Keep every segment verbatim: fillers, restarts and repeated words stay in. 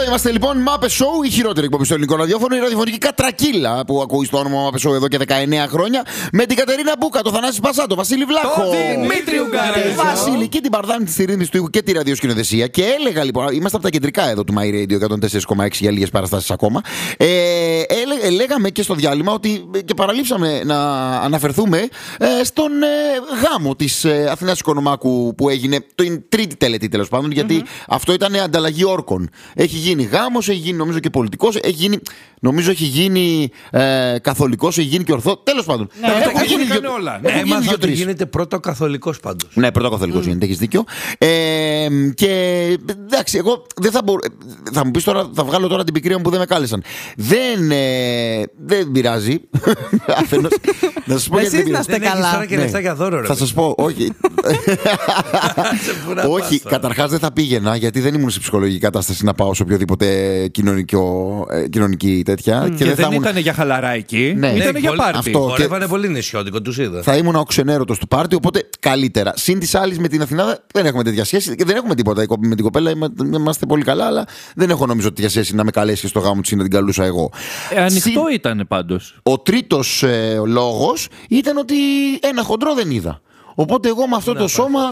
είμαστε λοιπόν Μάπε Show, η χειρότερη εκπομπή στο ελληνικό ραδιόφωνο, η ραδιοφωνική κατρακύλα που ακούει στο όνομα Μάπε Show εδώ και δεκαεννέα χρόνια. Με την Κατερίνα Μπούκα, τον Θανάση Πασά, τον Βασίλη Βλάχο, τον Δημήτρη Ουγγαρέζο, Βασιλική την Παρδάνη τη ρύθμιση του ήχου και τη ραδιοσκηνοθεσία. Και έλεγα λοιπόν, είμαστε από τα κεντρικά εδώ του My Radio εκατόν τέσσερα κόμμα έξι για λίγες παραστάσεις ακόμα. Ε, ε, λέγαμε και στο διάλειμμα ότι και παραλείψαμε να αναφερθούμε ε, στον ε, γάμο της ε, Αθηνάς Οικονομάκου που έγινε την τρίτη τελετή τέλος πάντων, γιατί mm-hmm. αυτό ήταν ανταλλαγή όρκων. Έχει γίνει γάμος, έχει γίνει νομίζω και πολιτικός, έχει γίνει, νομίζω έχει γίνει ε, καθολικός, έχει γίνει και ορθό. Τέλος πάντων. Ναι, έχουν γίνει δύο, όλα. Ναι, έμαθα ότι γίνεται πρώτο καθολικός πάντως. Ναι, πρώτο καθολικός mm. γίνεται, έχεις δίκιο. Ε, και εντάξει, εγώ δεν θα μπορώ. Θα μου πεις τώρα, θα βγάλω τώρα την πικρία μου που δεν με κάλεσαν. Δεν, ε, δεν πειράζει. Αφενός, να σας πω γιατί δεν πειράζει. Δεν έχεις τώρα και ναι. λεφτά για δώρο, ρε. Θα σας πω, όχι. Όχι, καταρχάς δεν θα πήγαινα γιατί δεν ήμουν σε ψυχολογική κατάσταση να πάω σε οποιοδήποτε κοινωνικό, ε, κοινωνική τέτοια. Mm. Και, και δεν, δεν ήμουν... ήταν για χαλαρά εκεί. Ναι. Ήταν ναι, για πάρτι. Αυτό. Χορεύανε πολύ νησιώτικο, τους είδα. Θα ήμουν ο ξενέρωτος του πάρτι, οπότε καλύτερα. Συν της άλλης με την Αθηνά δεν έχουμε τέτοια σχέση και δεν έχουμε τίποτα με την κοπέλα. Είμαστε πολύ καλά, αλλά δεν έχω νομίζω τέτοια σχέση να με καλέσει στο γάμο της ή να την καλούσα εγώ. Ε, ανοιχτό Συν... ήταν πάντως. Ο τρίτος ε, λόγος ήταν ότι ένα χοντρό δεν είδα. Οπότε εγώ με αυτό να, το σώμα.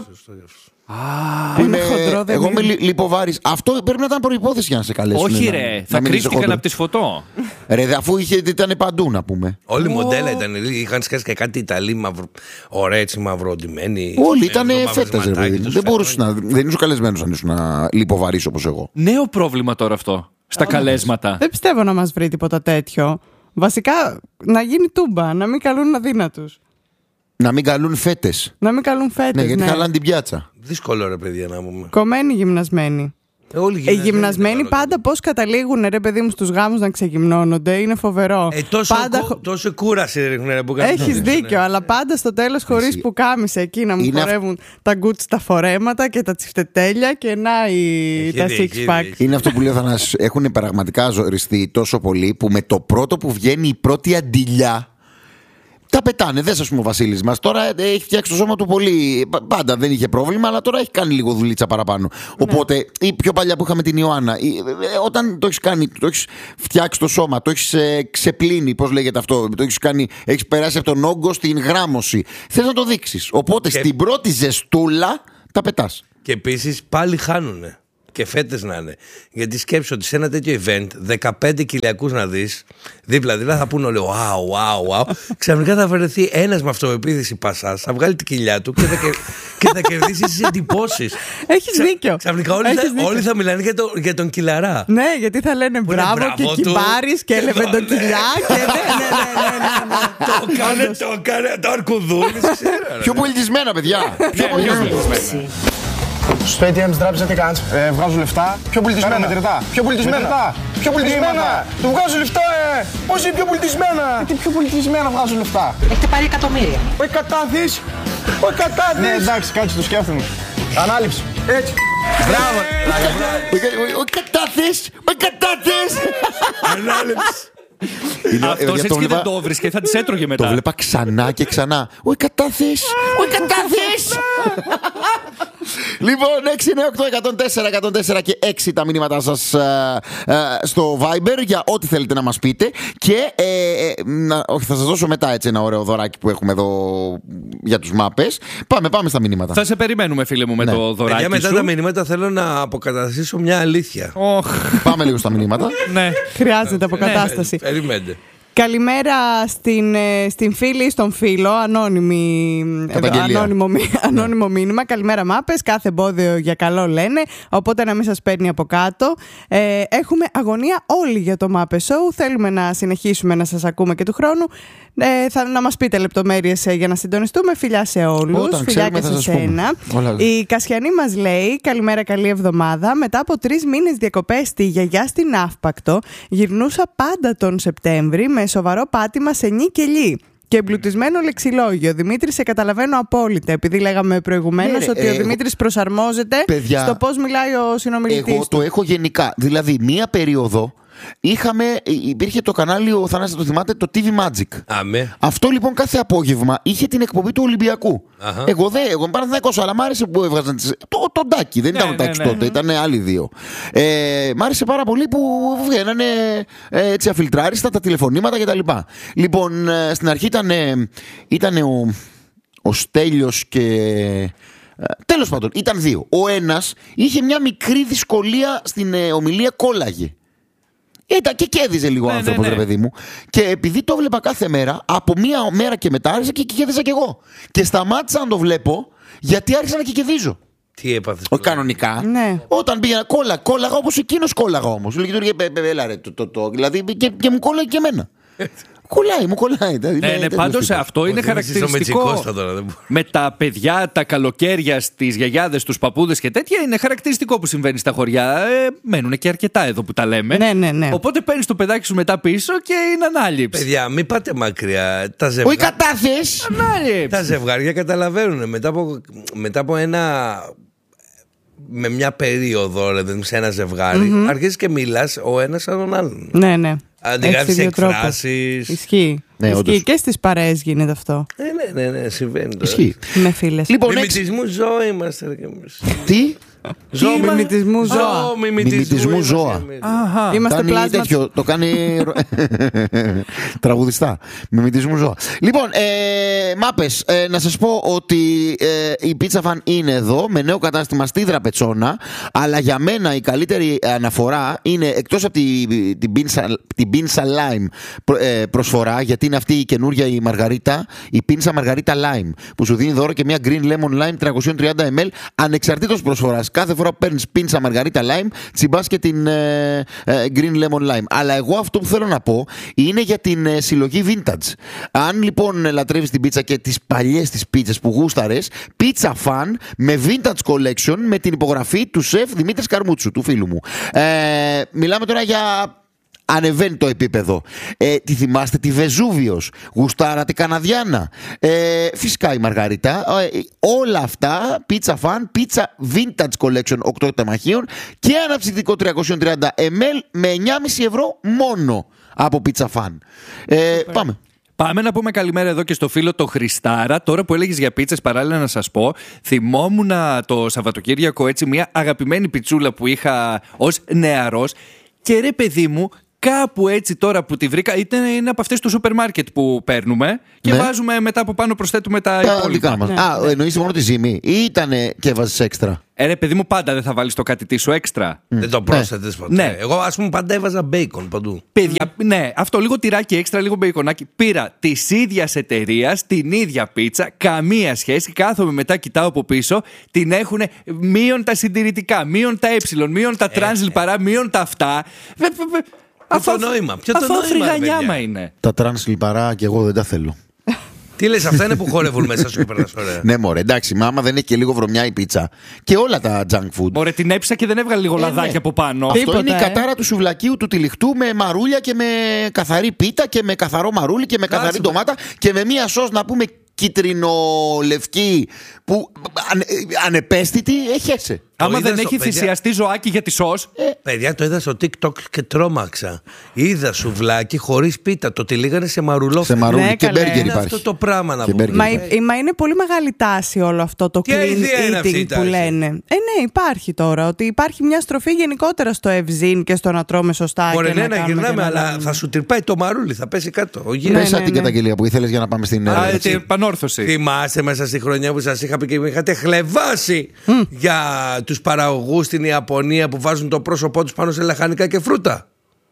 Α, είναι χοντρό, δεν εγώ είμαι λιποβάρης. Αυτό πρέπει να ήταν προϋπόθεση για να σε καλέσουν. Όχι, να, ρε, θα κρύφτηκαν από τη σφωτό. Ρε, αφού είχε, ήταν παντού, να πούμε. Όλοι οι oh. μοντέλα ήταν. Είχαν σκάσει και κάτι Ιταλοί μαυρο, ωραία, έτσι μαυροντημένοι. Όλοι ήταν φέτες, ρε παιδί. Δεν μπορούσε να. Δεν ήσουν καλεσμένος αν ήσουν λιποβαρής όπως εγώ. Νέο πρόβλημα τώρα αυτό. Στα ah, καλέσματα. Δεν πιστεύω να μας βρει τίποτα τέτοιο. Βασικά να γίνει τούμπα, να μην καλούν αδύνατους. Να μην καλούν φέτες. Να μην καλούν φέτες. Ναι, γιατί ναι. χαλάνε την πιάτσα. Δύσκολο, ρε παιδιά, να πούμε. Κομμένοι γυμνασμένοι. Ε, όλοι οι γυμνασμένοι πάντα πώς καταλήγουν, ρε παιδί μου, στους γάμους να ξεγυμνώνονται. Είναι φοβερό. Ε, τόσο, πάντα... κου... τόσο κούραση ρίχνουν, ρε, που κάνουν. Έχεις δίκιο, ναι. Αλλά πάντα στο τέλος χωρίς πουκάμισα εκεί να μου είναι... χορεύουν τα γκούτς τα φορέματα και τα τσιφτετέλια και να η... τα six pack. Είναι αυτό που λέω, θα μας έχουν πραγματικά ζοριστεί τόσο πολύ που με το πρώτο που βγαίνει η πρώτη αντιλιά. Τα πετάνε, δεν σας πούμε ο Βασίλης μας. Τώρα έχει φτιάξει το σώμα του πολύ. Πάντα δεν είχε πρόβλημα, αλλά τώρα έχει κάνει λίγο δουλίτσα παραπάνω. Ναι. Οπότε, η πιο παλιά που είχαμε την Ιωάννα, όταν το έχεις κάνει, το έχεις φτιάξει το σώμα, το έχεις ε, ξεπλύνει, πώς λέγεται αυτό, το έχεις κάνει, έχεις περάσει από τον όγκο στην γράμμωση. Θες να το δείξεις. Οπότε, και... στην πρώτη ζεστούλα τα πετάς. Και επίσης πάλι χάνουνε. Και φέτες να είναι. Γιατί σκέψου ότι σε ένα τέτοιο event δεκαπέντε κιλιακούς να δεις δίπλα, δηλαδή θα πούνε όλοι wow, wow, wow. Ξαφνικά θα βρεθεί ένας με αυτοεπίθεση πασάς, θα βγάλει την κοιλιά του και θα, και θα κερδίσει τις εντυπώσεις. Έχεις Ξα, δίκιο. Ξαφνικά όλοι, Έχεις θα, δίκιο. όλοι θα μιλάνε για, το, για τον κυλαρά. Ναι, γιατί θα λένε μπράβο, μπράβο και κυμπάρεις και έλεβε τον κοιλιά. Και ναι, ναι, ναι. Το κάνε, το κάνε, το αρκουδούνι. Πιο πολιτισμένα, παιδιά. Πιο πολιτισμένα. Στο έι τι εμ της τράπεζας τι κάνεις? Ε, βγάζω λεφτά. Πιο πολιτισμένα. Μετρητά. Πιο πολιτισμένα. Μετρητά. Πιο πολιτισμένα. Του βγάζω λεφτά, ε! Πώς είναι πιο πολιτισμένα? Τι πιο πολιτισμένα βγάζω λεφτά? Έχετε πάρει εκατομμύρια. Ο εκατάδης. Ο εκατάδης. Ναι, εντάξει, κάτσε το σκέφτομαι. Ανάληψη. Έτσι. Μπράβο. Ο εκατάδης. Ο εκατάδης. Ανάληψη. Αυτός έτσι και δεν το βρίσκε, θα τις έτρωγε μετά. Το βλέπα ξανά και ξανά. Ο εκατάθης, ο εκατάθης. Λοιπόν, έξι εννιά οκτώ εκατόν τέσσερα εκατόν τέσσερα και έξι τα μηνύματά σας ε, ε, στο Viber για ό,τι θέλετε να μας πείτε. Και ε, ε, να, όχι, θα σας δώσω μετά έτσι ένα ωραίο δωράκι που έχουμε εδώ για τους μάπες. Πάμε, πάμε στα μηνύματα. Θα σε περιμένουμε, φίλε μου, με ναι. το δωράκι. Για μετά σου. τα μηνύματα θέλω να αποκαταστήσω μια αλήθεια. Oh. Πάμε λίγο στα μηνύματα. Ναι. Χρειάζεται αποκατάσταση. Ναι, περιμένετε. Καλημέρα στην, στην φίλη ή στον φίλο, ανώνυμη, ανώνυμο, ανώνυμο ναι. μήνυμα. Καλημέρα μάπες, κάθε εμπόδιο για καλό λένε, οπότε να μην σας παίρνει από κάτω. Ε, έχουμε αγωνία όλοι για το Μάπες Show, θέλουμε να συνεχίσουμε να σας ακούμε και του χρόνου. Ε, θα, να μας πείτε λεπτομέρειες για να συντονιστούμε. Φιλιά σε όλους, Όταν φιλιά και σε σένα. Η Κασιανή μας λέει, καλημέρα, καλή εβδομάδα. Μετά από τρεις μήνες διακοπές στη γιαγιά στην Αύπακτο, γυρνούσα πάντα τον Σεπτέμβρη με σοβαρό πάτημα σε νη και λί και εμπλουτισμένο λεξιλόγιο. Δημήτρη, σε καταλαβαίνω απόλυτα, επειδή λέγαμε προηγουμένως ναι, ότι ε, ο Δημήτρης προσαρμόζεται παιδιά, στο πώς μιλάει ο συνομιλητής. Εγώ του. το έχω γενικά. Δηλαδή, μία περίοδο είχαμε, υπήρχε το κανάλι, ο Θανάσης το θυμάται, το τι βι Magic. Αμέ. Αυτό λοιπόν κάθε απόγευμα είχε την εκπομπή του Ολυμπιακού. Αχα. Εγώ δεν, εγώ είμαι Παναθηναϊκός, αλλά μ' άρεσε που έβγαζαν τις, το, το Ντάκι, δεν ναι, ήταν ο Τάκης ναι, ναι, τότε, ναι. ήταν άλλοι δύο. Ε, μ' άρεσε πάρα πολύ που βγαίνανε ε, έτσι αφιλτράριστα τα τηλεφωνήματα κτλ. Λοιπόν, ε, στην αρχή ήταν, ε, ήταν ο, ο Στέλιος και... Τέλος πάντων, ήταν δύο. Ο ένας είχε μια μικρή δυσκολία στην ε, ομιλία, κόλλαγε. Ήταν και κέρδιζε λίγο ο ναι, άνθρωπος, ναι, ναι. ρε παιδί μου. Και επειδή το βλέπα κάθε μέρα, από μία μέρα και μετά άρχισα και κέρδιζα κι εγώ. Και σταμάτησα να το βλέπω, γιατί άρχισα να και κερδίζω. Τι έπαθες? Όχι κανονικά. Ναι. Όταν πήγαινα, κόλλα, κόλλαγα όπως εκείνος κόλλαγα όμως. Λέγε έλα ρε, το, το, το. Δηλαδή και, και μου κόλλαγε και εμένα. Κολλάει, μου κολλάει. Ναι, ναι, πάντως αυτό είναι χαρακτηριστικό. Με τα παιδιά, τα καλοκαίρια, στις γιαγιάδες, τους παππούδες και τέτοια, είναι χαρακτηριστικό που συμβαίνει στα χωριά. Ε, μένουν και αρκετά εδώ που τα λέμε. Ναι, ναι, ναι. Οπότε παίρνεις το παιδάκι σου μετά πίσω και είναι ανάληψη. Παιδιά, μην πάτε μακριά. Τα ζευγάρια. Όχι κατάθες. Τα ζευγάρια καταλαβαίνουν. Μετά από, μετά από ένα. Με μια περίοδο, δηλαδή, σε ένα ζευγάρι, mm-hmm. αρχίζεις και μιλάς ο ένας σαν τον άλλον. Ναι, ναι. Αντιγράφεις εκφράσεις. Ισχύει. Ναι, Ισχύει. Και στις παρέες γίνεται αυτό. Ναι, ναι, ναι, ναι, συμβαίνει. Ισχύει. Με φίλες. Λοιπόν, μιμητισμού ζώα είμαστε. Τι? Ζώα, μιμητισμού ζώα. Μιμητισμού ζώα. Είμαστε πλάσμα. Τέτοιο, το κάνει τραγουδιστά. Μιμητισμού ζώα. Λοιπόν, ε, μάπες, ε, να σας πω ότι ε, η Pizza Fan είναι εδώ με νέο κατάστημα στη Δραπετσόνα. Αλλά για μένα η καλύτερη αναφορά είναι, εκτός από την τη, τη Pinsa Lime ε, προσφορά, γιατί είναι αυτή η καινούρια η Μαργαρίτα, η Pinsa Margarita Lime, που σου δίνει δώρο και μια Green Lemon Lime τριακόσια τριάντα μιλιλίτρα ανεξαρτήτως προσφοράς. Κάθε φορά που παίρνεις Pinsa Margarita Lime, τσιμπάς και την ε, ε, Green Lemon Lime. Αλλά εγώ αυτό που θέλω να πω είναι για την ε, συλλογή vintage. Αν λοιπόν λατρεύεις την πίτσα και τις παλιές τις πίτσες που γούσταρες, Pizza Fan με vintage collection με την υπογραφή του σεφ Δημήτρης Καρμούτσου, του φίλου μου. Ε, μιλάμε τώρα για... Ανεβαίνει το επίπεδο. Ε, τη θυμάστε τη Βεζούβιος, γουστάρατε Καναδιάνα. Ε, φυσικά η Μαργαρίτα. Ε, όλα αυτά, Pizza Fan, Pizza Vintage Collection οκτώ τεμαχίων και αναψυκτικό τριακόσια τριάντα μιλιλίτρα με εννιά κόμμα πέντε ευρώ μόνο από Pizza Fan. Ε, πάμε. Πάμε να πούμε καλημέρα εδώ και στο φίλο το Χριστάρα. Τώρα που έλεγες για πίτσες, παράλληλα να σας πω, θυμόμουν το Σαββατοκύριακο έτσι μια αγαπημένη πιτσούλα που είχα ως νεαρός. Και ρε παιδί μου, κάπου έτσι τώρα που τη βρήκα, είναι από αυτές του σούπερ μάρκετ που παίρνουμε και ναι. βάζουμε μετά από πάνω, προσθέτουμε τα, τα υπόλοιπα. Ναι. Α, εννοείς μόνο τη ζύμη ή ήτανε και έβαζες έξτρα? Ε, ρε παιδί μου, πάντα δεν θα βάλεις το κάτι σου έξτρα. Mm. Δεν το πρόσθετες ποτέ. Ναι. Εγώ, ας πούμε, πάντα έβαζα μπέικον παντού. Παιδιά, ναι, αυτό λίγο τυράκι έξτρα, λίγο μπέικονάκι. Πήρα της ίδιας εταιρείας, την ίδια πίτσα, καμία σχέση. Κάθομαι μετά, κοιτάω από πίσω, την έχουν μείον τα συντηρητικά, μείον τα ε, μείον τα τρανς λιπαρά, μείον τα αυτά. Αυτό το νόημα. Ποιο το νόημα, φρυγανιάμα είναι. Τα τρανς λιπαρά και εγώ δεν τα θέλω. Τι λες, αυτά είναι που χορεύουν μέσα σου και περνάς ωραία. Ναι, μωρέ, εντάξει, μάμα δεν έχει και λίγο βρωμιά η πίτσα. Και όλα τα junk food. Μωρέ, την έψα και δεν έβγαλε λίγο ε, λαδάκι ναι. από πάνω. Αυτό Τίποτα, είναι ε. η κατάρα του σουβλακίου του τυλιχτού με μαρούλια και με καθαρή πίτα και με καθαρό μαρούλι και με καθαρή Άξι, ντομάτα και με μία σως να πούμε κίτρινο-λευκή που ανε, ανεπαίσθητη, έχεσαι. Άμα δεν έχει παιδιά... θυσιαστεί ζωάκι για τη σως. Ε, παιδιά, το είδα στο TikTok και τρόμαξα. Είδα σουβλάκι χωρίς πίτα. Το τυλίγανε σε μαρουλόφιλο. Σε μαρούλι ναι, και μπέργκερ υπάρχει. Αυτό το πράγμα να πούμε. Μα, ε, μα είναι πολύ μεγάλη τάση όλο αυτό το clean eating που λένε. Ε, ναι, υπάρχει τώρα. Ότι υπάρχει μια στροφή γενικότερα στο ευζήν και στο να τρώμε σωστά. Μπορεί ναι, να, να γυρνάμε, αλλά θα σου τρυπάει το μαρούλι, θα πέσει κάτω. Πες την καταγγελία που ήθελες για να πάμε στην επανόρθωση. Θυμάστε μέσα στη χρονιά που σας είχα πει και με είχατε χλεβάσει για τους παραγωγούς στην Ιαπωνία που βάζουν το πρόσωπό τους πάνω σε λαχανικά και φρούτα.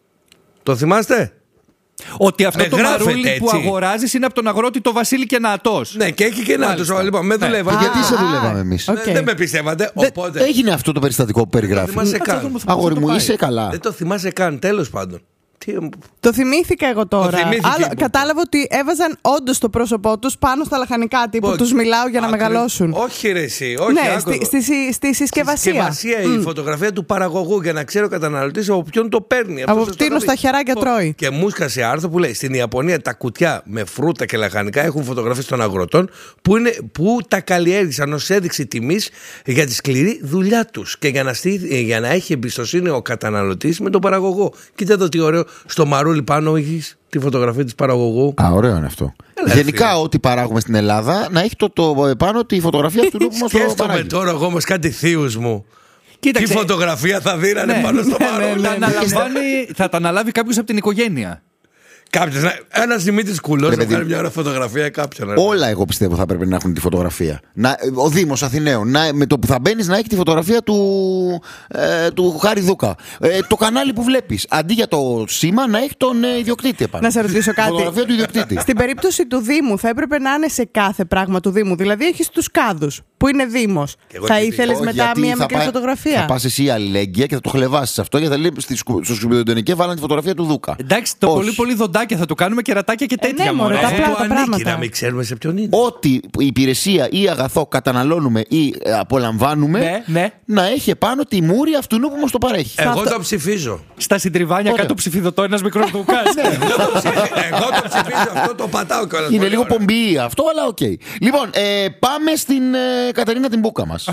Το θυμάστε? Ότι αυτό ε, το μαρούλι έτσι που αγοράζεις είναι από τον αγρότη το Βασίλη και Νατός. Ναι, και έχει και Νατός. Λοιπόν, με δουλεύατε. Ναι. Γιατί σε δουλεύαμε εμείς? Okay. Δεν με πιστεύατε. Οπότε... Έγινε αυτό το περιστατικό που περιγράφει. Δεν το θυμάσαι καν. Αγόρι μου, είσαι καλά. Δεν το θυμάσαι καν, τέλος πάντων. Τι... Το θυμήθηκα εγώ τώρα. Άλλο, η κατάλαβα ότι έβαζαν όντως το πρόσωπό τους πάνω στα λαχανικά τύπου. Τους μιλάω για να Άκρη... μεγαλώσουν. Όχι, ρε, εσύ. Όχι, ναι, στη, στη, στη, στη συσκευασία. Στη συσκευασία mm. η φωτογραφία του παραγωγού για να ξέρει ο καταναλωτής από ποιον το παίρνει. Από ποιον στα χεράκια oh. τρώει. Και μου σκάσε άρθρο που λέει στην Ιαπωνία τα κουτιά με φρούτα και λαχανικά έχουν φωτογραφίες των αγροτών που, είναι, που τα καλλιέργησαν ως έδειξη τιμής για τη σκληρή δουλειά τους και για να, στήθ, για να έχει εμπιστοσύνη ο καταναλωτής με τον παραγωγό. Κοίτα εδώ τι ωραίο. Στο μαρούλι πάνω έχεις τη φωτογραφία της παραγωγού. Α, ωραίο είναι αυτό. Έλα, γενικά, φίλε. Ό,τι παράγουμε στην Ελλάδα να έχει το, το πάνω τη φωτογραφία αυτού που μας το παράγει. Σκέφτομαι τώρα εγώ όμως κάτι θείους μου. Κοίταξε. Τι φωτογραφία θα δίνανε ναι, πάνω στο μαρούλι. Ναι, ναι, ναι, θα τα αναλάβει κάποιος από την οικογένεια. Κάποιος, ένας Δημήτρης Κουλός να κάνει μια ώρα φωτογραφία κάποιον. Όλα εγώ πιστεύω θα πρέπει να έχουν τη φωτογραφία. Να, ο Δήμος Αθηναίων, να, με το που θα μπαίνεις να έχει τη φωτογραφία του, ε, του Χάρη Δούκα. Ε, το κανάλι που βλέπεις, αντί για το σήμα να έχει τον ε, ιδιοκτήτη επάνω. Να σε ρωτήσω κάτι. Φωτογραφία του ιδιοκτήτη. Στην περίπτωση του Δήμου θα έπρεπε να είναι σε κάθε πράγμα του Δήμου. Δηλαδή έχεις τους κάδους που είναι Δήμος. Θα ήθελες μετά μία μικρή πά, φωτογραφία. Θα πας εσύ αλληλέγγυα και θα το χλεβάσεις αυτό γιατί θα λέει στο σκουπιδοντενικέ βάλανε τη φωτογραφία του Δούκα. Εντάξει, το πολύ πολύ δοντάκια θα του κάνουμε κερατάκια και τέτοια. Ε, ναι, μωρέ, τα απλά τα πράγματα. Να μην ξέρουμε σε ποιον είναι. Ό,τι υπηρεσία ή αγαθό καταναλώνουμε ή απολαμβάνουμε ναι, ναι. να έχει επάνω τη μούρη αυτού που μας το παρέχει. Εγώ το ψηφίζω. Στα συντριβάνια κάτω ψηφιδωτό ένας μικρός Δούκας. Εγώ το ψηφίζω αυτό, το πατάω κιόλας. Είναι λίγο πομπή αυτό, αλλά οκ. Λοιπόν, πάμε στην Κατερίνα την Μπούκα μας.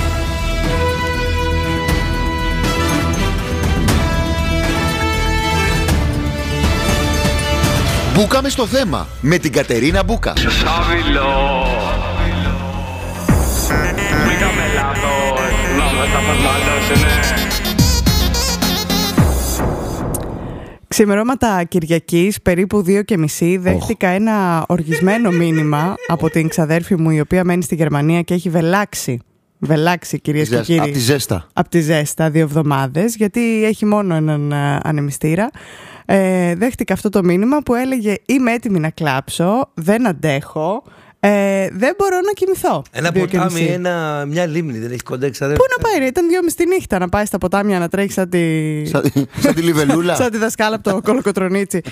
Μπούκαμε στο θέμα με την Κατερίνα Μπούκα. Σάβιλο. Μην κάμε λάθος. Λάθος θα φασμάλωσουνε. Ξημερώματα Κυριακής, περίπου δύο και μισή, δέχτηκα oh. ένα οργισμένο μήνυμα από την ξαδέρφη μου, η οποία μένει στη Γερμανία και έχει βελάξει. Βελάξει, κυρίες και κύριοι. Από τη ζέστα. Από τη ζέστα, δύο εβδομάδες, γιατί έχει μόνο έναν ανεμιστήρα. Ε, δέχτηκα αυτό το μήνυμα που έλεγε «Είμαι έτοιμη να κλάψω, δεν αντέχω». Ε, δεν μπορώ να κοιμηθώ. Ένα ποτάμι, ένα, μια λίμνη, δεν έχει κοντά εξαδέρφη. Πού να πάει, ρε, ήταν δυόμιση τη νύχτα να πάει στα ποτάμια να τρέχει σαν τη. Σαν, σαν τη Λιβελούλα. Σαν τη δασκάλα από το Κολοκοτρονίτσι.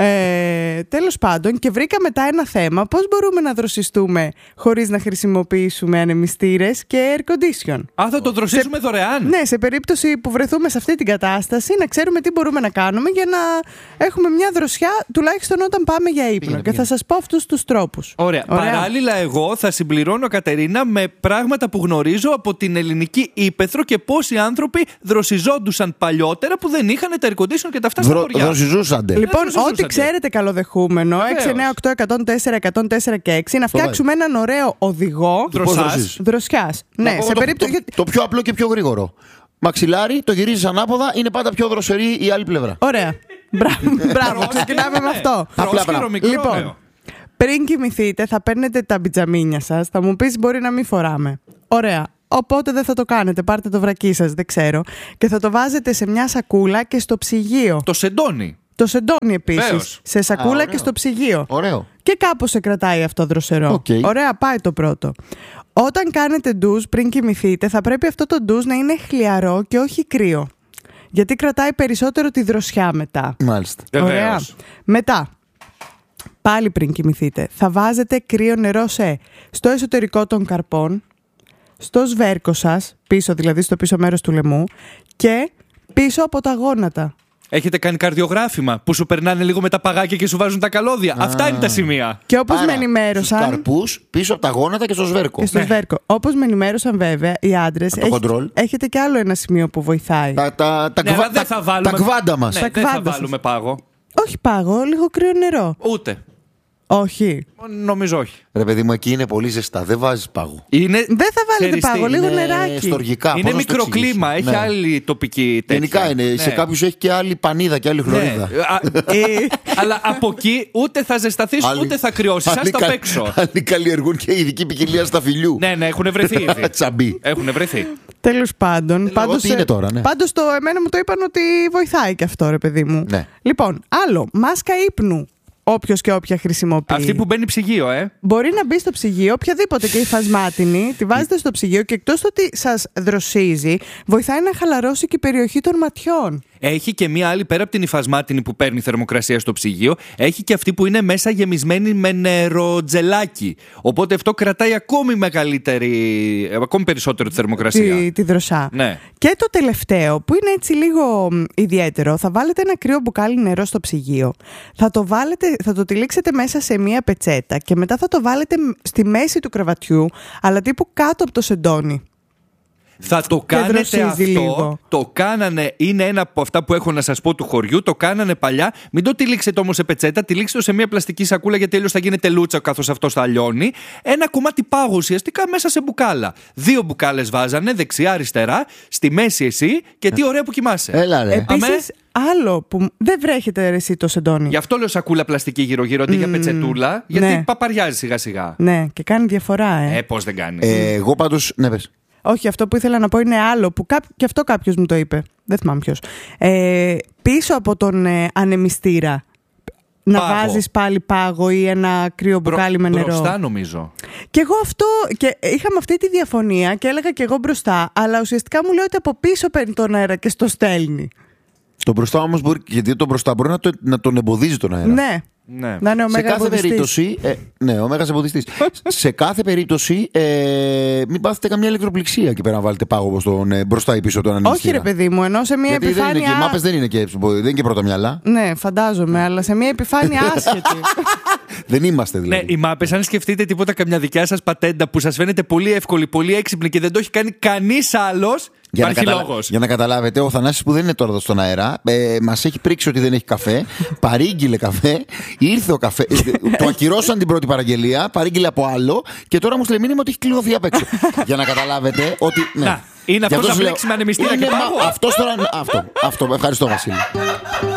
ε, τέλος πάντων, και βρήκα μετά ένα θέμα. Πώς μπορούμε να δροσιστούμε χωρίς να χρησιμοποιήσουμε ανεμιστήρες και air condition. Α, θα το δροσίσουμε σε, δωρεάν. Ναι, σε περίπτωση που βρεθούμε σε αυτή την κατάσταση, να ξέρουμε τι μπορούμε να κάνουμε για να έχουμε μια δροσιά τουλάχιστον όταν πάμε για ύπνο. Πήγαινε, και πήγαινε. Θα σας πω αυτούς τους τρόπους. Ωραία. Ωραία. Παράλληλα, εγώ θα συμπληρώνω, Κατερίνα, με πράγματα που γνωρίζω από την ελληνική ύπαιθρο και πόσοι άνθρωποι δροσιζόντουσαν παλιότερα που δεν είχαν τα air condition και τα αυτά στα χωριά. Δροσιζούσαντε. Λοιπόν, ό,τι ξέρετε καλοδεχούμενο, έξι εννιά οκτώ εκατόν τέσσερα εκατόν τέσσερα και έξι, να φτιάξουμε έναν ωραίο οδηγό δροσιάς. Ναι, σε περίπτωση. Το, το πιο απλό και πιο γρήγορο. Μαξιλάρι, το γυρίζεις ανάποδα, είναι πάντα πιο δροσερή η άλλη πλευρά. Ωραία. Μπράβο, ξεκινάμε με αυτό. Απλά πράγμα. Λοιπόν. Πριν κοιμηθείτε θα παίρνετε τα πιτζαμίνια σας. Θα μου πεις μπορεί να μην φοράμε. Ωραία. Οπότε δεν θα το κάνετε. Πάρτε το βρακί σας, δεν ξέρω. Και θα το βάζετε σε μια σακούλα και στο ψυγείο. Το σεντόνι. Το σεντόνι επίσης. Σε σακούλα Α, και στο ψυγείο. Ωραίο. Και κάπως σε κρατάει αυτό δροσερό. Okay. Ωραία, πάει το πρώτο. Όταν κάνετε ντουζ πριν κοιμηθείτε θα πρέπει αυτό το ντουζ να είναι χλιαρό και όχι κρύο. Γιατί κρατάει περισσότερο τη δροσιά μετά. Μάλιστα. Ωραία. Μετά. Πάλι πριν κοιμηθείτε, θα βάζετε κρύο νερό σε, στο εσωτερικό των καρπών, στο σβέρκο σας, πίσω δηλαδή στο πίσω μέρος του λαιμού και πίσω από τα γόνατα. Έχετε κάνει καρδιογράφημα που σου περνάνε λίγο με τα παγάκια και σου βάζουν τα καλώδια. Α. Αυτά είναι τα σημεία. Και όπως με ενημέρωσαν. Στους καρπούς, πίσω από τα γόνατα και στο σβέρκο. Και στο ναι. σβέρκο. Όπως με ενημέρωσαν βέβαια οι άντρες, έχετε, έχετε και άλλο ένα σημείο που βοηθάει. Τα, τα, τα, ναι, κβα, τα, τα, βάλουμε, τα κβάντα μας. Ναι, τα δεν κβάντα θα βάλουμε πάγο. Όχι πάγο, λίγο κρύο νερό. Ούτε. Όχι. Νομίζω όχι. Ρε παιδί μου, εκεί είναι πολύ ζεστά. Δεν βάζεις πάγο. Είναι... Δεν θα βάλετε πάγο, λίγο είναι νεράκι. Στοργικά. Είναι μικροκλίμα, έχει ναι. άλλη τοπική τέτοια. Γενικά είναι. Ναι. Σε κάποιους έχει και άλλη πανίδα και άλλη χλωρίδα. Ναι. Α, ε, αλλά από εκεί ούτε θα ζεσταθείς ούτε θα κρυώσεις. Ας τα παίξω. Άλλοι καλλιεργούν και ειδική ποικιλία σταφυλιού. Ναι, ναι, έχουν βρεθεί ήδη. Τσαμπί. Έχουν βρεθεί. Τέλος πάντων. Πάντως, είναι τώρα, ναι. πάντως το εμένα μου το είπαν ότι βοηθάει και αυτό, ρε παιδί μου. Ναι. Λοιπόν, άλλο. Μάσκα ύπνου. Όποιος και όποια χρησιμοποιεί. Αυτή που μπαίνει ψυγείο, ε. Μπορεί να μπει στο ψυγείο, οποιαδήποτε και υφασμάτινη, τη βάζετε στο ψυγείο και εκτός το ότι σας δροσίζει, βοηθάει να χαλαρώσει και η περιοχή των ματιών. Έχει και μία άλλη πέρα από την υφασμάτινη που παίρνει θερμοκρασία στο ψυγείο. Έχει και αυτή που είναι μέσα γεμισμένη με νεροτζελάκι. Οπότε αυτό κρατάει ακόμη μεγαλύτερη, ακόμη περισσότερο τη θερμοκρασία. Τη, τη δροσά. Ναι. Και το τελευταίο που είναι έτσι λίγο ιδιαίτερο, θα βάλετε ένα κρύο μπουκάλι νερό στο ψυγείο. Θα το, βάλετε, θα το τυλίξετε μέσα σε μία πετσέτα και μετά θα το βάλετε στη μέση του κρεβατιού, αλλά τύπου κάτω από το σεντόνι. Θα το κάνετε αυτό. Λίγο. Το κάνανε, είναι ένα από αυτά που έχω να σας πω του χωριού. Το κάνανε παλιά. Μην το τυλίξετε όμως σε πετσέτα. Τυλίξτε το σε μια πλαστική σακούλα, γιατί αλλιώς θα γίνεται λούτσα καθώς αυτό θα λιώνει. Ένα κομμάτι πάγου ουσιαστικά μέσα σε μπουκάλα. Δύο μπουκάλες βάζανε, δεξιά-αριστερά, στη μέση εσύ και τι ωραία που κοιμάσαι. Έλα ρε. Επίσης, άλλο που δεν βρέχεται ρε εσύ το σεντόνι. Γι' αυτό λέω σακούλα πλαστική γύρω-γύρω αντί mm, για πετσετούλα, γιατί ναι. παπαριάζει σιγά-σιγά. Ναι, και κάνει διαφορά, ε. Ε, πώς δεν κάνει. Ε, εγώ πάντως. Ναι, πες. Όχι, αυτό που ήθελα να πω είναι άλλο που κά... και αυτό κάποιος μου το είπε. Δεν θυμάμαι ποιος. Ε, πίσω από τον ε, ανεμιστήρα να πάγο. Βάζεις πάλι πάγο ή ένα κρύο μπουκάλι Μπρο... με νερό. Μπροστά νομίζω. Και εγώ αυτό. Και είχαμε αυτή τη διαφωνία και έλεγα και εγώ μπροστά. Αλλά ουσιαστικά μου λέει ότι από πίσω παίρνει τον αέρα και στο στέλνει. Το μπροστά όμως μπορεί. Γιατί το μπροστά μπορεί να, το, να τον εμποδίζει τον αέρα. Ναι. Ναι. Να είναι ο σε κάθε περίπτωση. Ε, ναι, ο μέγας εμποδιστής. σε κάθε περίπτωση, ε, μην πάθετε καμία ηλεκτροπληξία εκεί πέρα να βάλετε πάγο όπως τον ε, μπροστά ή πίσω τον ανεμιστήρα. Όχι, ρε παιδί μου, ενώ σε μια γιατί επιφάνεια. Δεν είναι και, οι μάπες δεν είναι και, δεν είναι και πρώτα μυαλά. Ναι, φαντάζομαι, αλλά σε μια επιφάνεια άσχετη. Δεν είμαστε δηλαδή. Ναι, οι μάπες, αν σκεφτείτε τίποτα, καμιά δικιά σας πατέντα που σας φαίνεται πολύ εύκολη, πολύ έξυπνη και δεν το έχει κάνει κανείς άλλος. Για να, καταλα... για να καταλάβετε, ο Θανάσης που δεν είναι τώρα εδώ στον αέρα, ε, μας έχει πρίξει ότι δεν έχει καφέ. Παρήγγειλε καφέ, ήρθε ο καφέ. Το ακυρώσαν την πρώτη παραγγελία, παρήγγειλε από άλλο και τώρα μου στέλνει μήνυμα ότι έχει κλειδωθεί απ' έξω. Για να καταλάβετε ότι. Ναι. Να, είναι αυτό που θα μπλέξει με ανεμιστήρα και πάγο. Αυτό τώρα. Αυτό, αυτό. Ευχαριστώ, Βασίλη.